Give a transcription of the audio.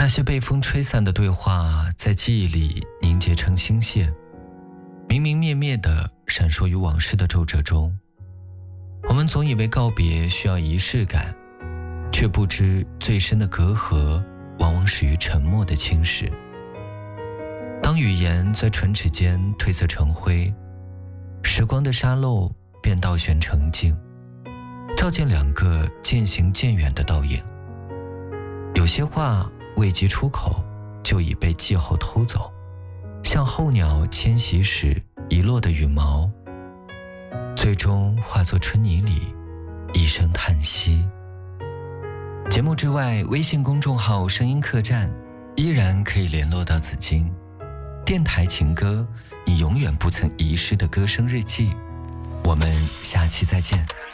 那些被风吹散的对话，在记忆里凝结成星屑，明明灭灭地闪烁于往事的皱褶中。我们总以为告别需要仪式感，却不知最深的隔阂往往始于沉默的侵蚀。当语言在唇齿间褪色成灰，时光的沙漏便倒悬成镜，照见两个渐行渐远的倒影。有些话未及出口，就已被季候偷走，像候鸟迁徙时遗落的羽毛，最终化作春泥里一声叹息。节目之外，微信公众号声音客栈依然可以联络到紫金。电台情歌，你永远不曾遗失的歌声日记。我们下期再见。